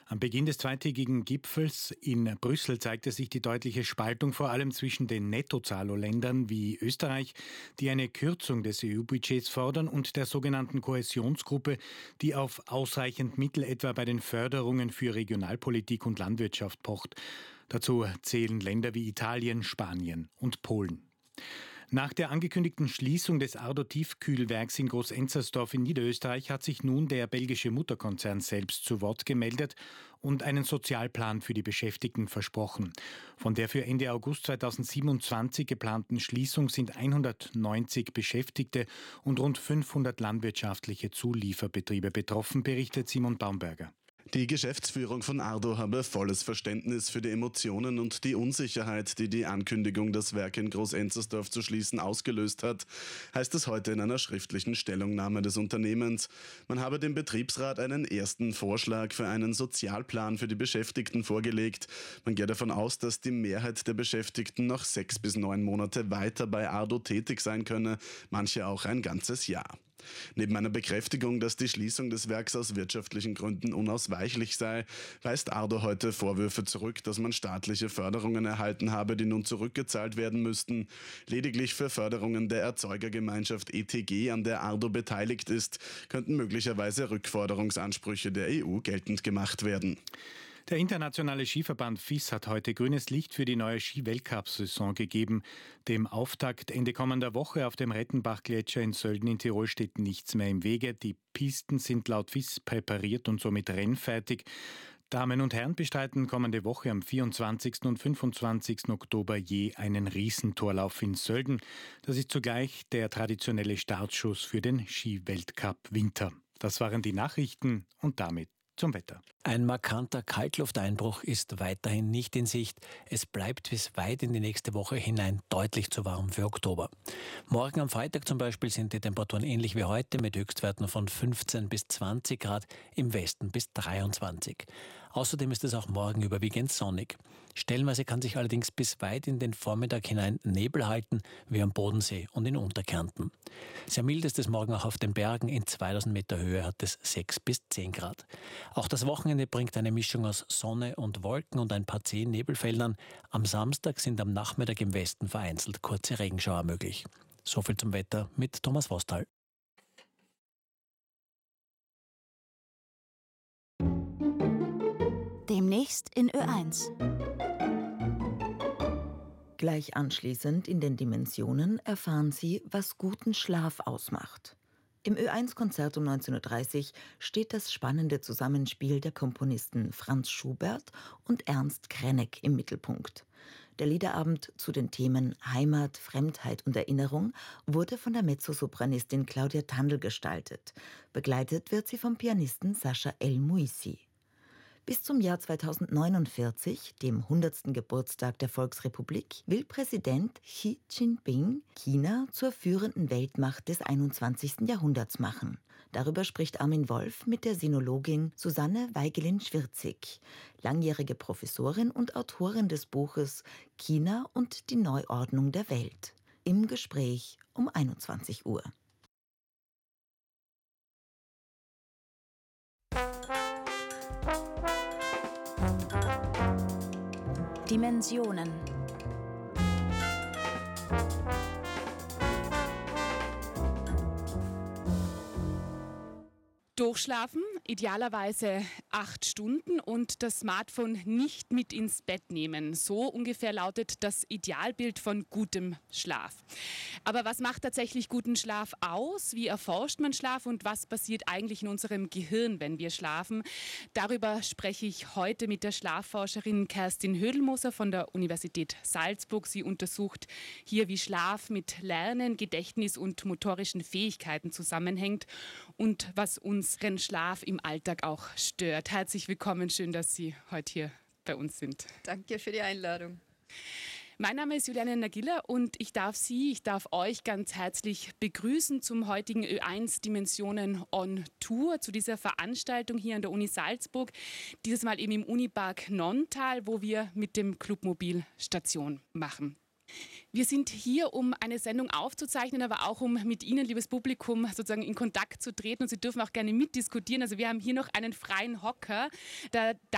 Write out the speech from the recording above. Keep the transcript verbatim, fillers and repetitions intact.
Am Beginn des zweitägigen Gipfels in Brüssel zeigte sich die deutliche Spaltung vor allem zwischen den Nettozahlerländern wie Österreich, die eine Kürzung des E U-Budgets fordern, und der sogenannten Kohäsionsgruppe, die auf ausreichend Mittel etwa bei den Förderungen für Regionalpolitik und Landwirtschaft pocht. Dazu zählen Länder wie Italien, Spanien und Polen. Nach der angekündigten Schließung des Ardo-Tiefkühlwerks in Groß-Enzersdorf in Niederösterreich hat sich nun der belgische Mutterkonzern selbst zu Wort gemeldet und einen Sozialplan für die Beschäftigten versprochen. Von der für Ende August zweitausendsiebenundzwanzig geplanten Schließung sind hundertneunzig Beschäftigte und rund fünfhundert landwirtschaftliche Zulieferbetriebe betroffen, berichtet Simon Baumberger. Die Geschäftsführung von Ardo habe volles Verständnis für die Emotionen und die Unsicherheit, die die Ankündigung, das Werk in Groß-Enzersdorf zu schließen, ausgelöst hat, heißt es heute in einer schriftlichen Stellungnahme des Unternehmens. Man habe dem Betriebsrat einen ersten Vorschlag für einen Sozialplan für die Beschäftigten vorgelegt. Man geht davon aus, dass die Mehrheit der Beschäftigten noch sechs bis neun Monate weiter bei Ardo tätig sein könne, manche auch ein ganzes Jahr. Neben einer Bekräftigung, dass die Schließung des Werks aus wirtschaftlichen Gründen unausweichlich sei, weist Ardo heute Vorwürfe zurück, dass man staatliche Förderungen erhalten habe, die nun zurückgezahlt werden müssten. Lediglich für Förderungen der Erzeugergemeinschaft E T G, an der Ardo beteiligt ist, könnten möglicherweise Rückforderungsansprüche der E U geltend gemacht werden. Der internationale Skiverband F I S hat heute grünes Licht für die neue Ski-Weltcup-Saison gegeben. Dem Auftakt Ende kommender Woche auf dem Rettenbach-Gletscher in Sölden in Tirol steht nichts mehr im Wege. Die Pisten sind laut F I S präpariert und somit rennfertig. Damen und Herren bestreiten kommende Woche am vierundzwanzigsten und fünfundzwanzigsten Oktober je einen Riesentorlauf in Sölden. Das ist zugleich der traditionelle Startschuss für den Ski-Weltcup Winter. Das waren die Nachrichten und damit zum Wetter. Ein markanter Kaltlufteinbruch ist weiterhin nicht in Sicht. Es bleibt bis weit in die nächste Woche hinein deutlich zu warm für Oktober. Morgen am Freitag zum Beispiel sind die Temperaturen ähnlich wie heute mit Höchstwerten von fünfzehn bis zwanzig Grad, im Westen bis dreiundzwanzig. Außerdem ist es auch morgen überwiegend sonnig. Stellenweise kann sich allerdings bis weit in den Vormittag hinein Nebel halten, wie am Bodensee und in Unterkärnten. Sehr mild ist es morgen auch auf den Bergen. In zweitausend Meter Höhe hat es sechs bis zehn Grad. Auch das Wochenende bringt eine Mischung aus Sonne und Wolken und ein paar zehn Nebelfeldern. Am Samstag sind am Nachmittag im Westen vereinzelt kurze Regenschauer möglich. Soviel zum Wetter mit Thomas Vostal. Demnächst in Ö eins. Gleich anschließend in den Dimensionen erfahren Sie, was guten Schlaf ausmacht. Im Ö eins Konzert um neunzehn Uhr dreißig steht das spannende Zusammenspiel der Komponisten Franz Schubert und Ernst Krenek im Mittelpunkt. Der Liederabend zu den Themen Heimat, Fremdheit und Erinnerung wurde von der Mezzosopranistin Claudia Tandl gestaltet. Begleitet wird sie vom Pianisten Sascha El-Muisi. Bis zum Jahr zweitausendneunundvierzig, dem hundertsten Geburtstag der Volksrepublik, will Präsident Xi Jinping China zur führenden Weltmacht des einundzwanzigsten Jahrhunderts machen. Darüber spricht Armin Wolf mit der Sinologin Susanne Weigelin-Schwirzig, langjährige Professorin und Autorin des Buches China und die Neuordnung der Welt. Im Gespräch um einundzwanzig Uhr. Dimensionen. Durchschlafen, idealerweise acht Stunden und das Smartphone nicht mit ins Bett nehmen. So ungefähr lautet das Idealbild von gutem Schlaf. Aber was macht tatsächlich guten Schlaf aus? Wie erforscht man Schlaf und was passiert eigentlich in unserem Gehirn, wenn wir schlafen? Darüber spreche ich heute mit der Schlafforscherin Kerstin Hödelmoser von der Universität Salzburg. Sie untersucht hier, wie Schlaf mit Lernen, Gedächtnis und motorischen Fähigkeiten zusammenhängt und was unseren Schlaf im Alltag auch stört. Herzlich willkommen, schön, dass Sie heute hier bei uns sind. Danke für die Einladung. Mein Name ist Juliane Nagilla und ich darf Sie, ich darf euch ganz herzlich begrüßen zum heutigen Ö eins Dimensionen on Tour, zu dieser Veranstaltung hier an der Uni Salzburg. Dieses Mal eben im Unipark Nonntal, wo wir mit dem Clubmobil Station machen. Wir sind hier, um eine Sendung aufzuzeichnen, aber auch um mit Ihnen, liebes Publikum, sozusagen in Kontakt zu treten. Und Sie dürfen auch gerne mitdiskutieren. Also wir haben hier noch einen freien Hocker. Der